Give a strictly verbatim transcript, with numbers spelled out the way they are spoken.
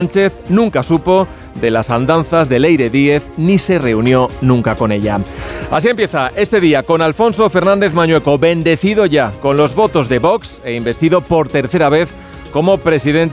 Sánchez nunca supo de las andanzas de Leire Díez ni se reunió nunca con ella. Así empieza este día con Alfonso Fernández Mañueco, bendecido ya con los votos de Vox e investido por tercera vez como presidente